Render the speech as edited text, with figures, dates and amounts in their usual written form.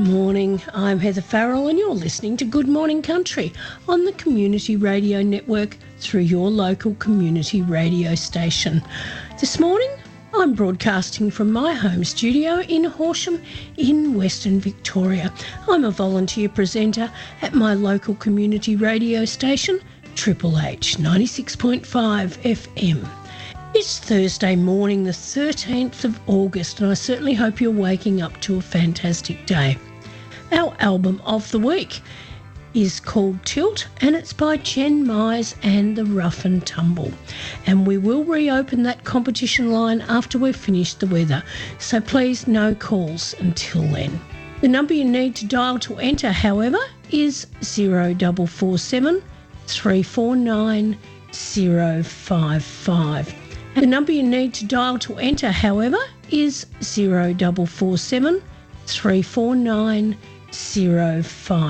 morning. I'm Heather Farrell and you're listening to Good Morning Country on the Community Radio Network through your local community radio station. This morning I'm broadcasting from my home studio in Horsham in Western Victoria. I'm a volunteer presenter at my local community radio station, Triple H 96.5 FM. It's Thursday morning, the 13th of August, and I certainly hope you're waking up to a fantastic day. Our album of the week is called Tilt, and it's by Jen Mize and the Rough and Tumble. And we will reopen that competition line after we've finished the weather, so please no calls until then. The number you need to dial to enter, however, is 0447 349 055. The number you need to dial to enter, however, is 0447 349 055.